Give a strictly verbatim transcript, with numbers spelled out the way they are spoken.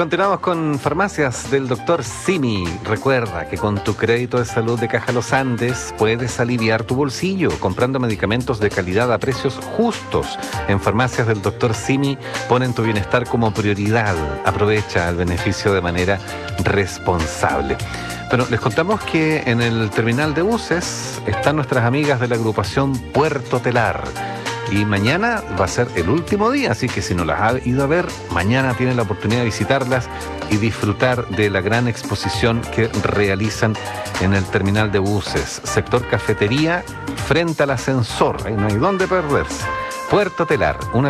Continuamos con Farmacias del doctor Simi. Recuerda que con tu crédito de salud de Caja Los Andes puedes aliviar tu bolsillo comprando medicamentos de calidad a precios justos. En Farmacias del doctor Simi ponen tu bienestar como prioridad. Aprovecha el beneficio de manera responsable. Bueno, les contamos que en el terminal de buses están nuestras amigas de la agrupación Puerto Telar. Y mañana va a ser el último día, así que si no las ha ido a ver, mañana tienen la oportunidad de visitarlas y disfrutar de la gran exposición que realizan en el terminal de buses. Sector cafetería frente al ascensor, ahí no hay dónde perderse. Puerto Telar, una